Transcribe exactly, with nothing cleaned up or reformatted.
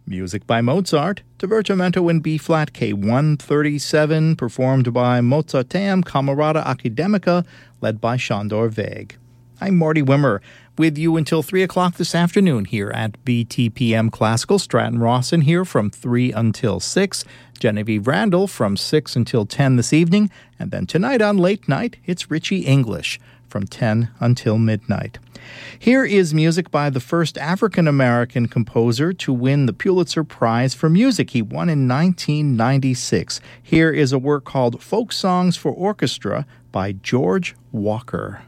Music by Mozart, Divertimento in B-flat K one thirty-seven, performed by Mozarteum Camerata Academica, led by Sándor Vég. I'm Marty Wimmer, with you until three o'clock this afternoon here at B T P M Classical. Stratton Rawson here from three until six. Genevieve Randall from six until ten this evening. And then tonight on Late Night, it's Richie English from ten until midnight. Here is music by the first African-American composer to win the Pulitzer Prize for Music. He won in nineteen ninety-six. Here is a work called Folk Songs for Orchestra by George Walker.